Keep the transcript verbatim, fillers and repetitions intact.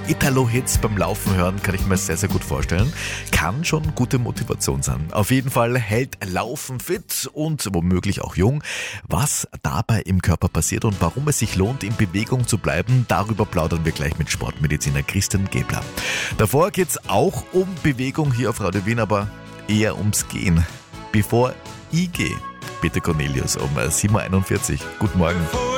Italo-Hits beim Laufen hören, kann ich mir sehr, sehr gut vorstellen. Kann schon gute Motivation sein. Auf jeden Fall hält Laufen fit und womöglich auch jung. Was dabei im Körper passiert und warum es sich lohnt, in Bewegung zu bleiben, darüber plaudern wir gleich mit Sportmediziner Christian Gebler. Davor geht's auch um Bewegung hier auf Radio Wien, aber eher ums Gehen. Bevor ich gehe, bitte Cornelius um sieben Uhr einundvierzig. Guten Morgen.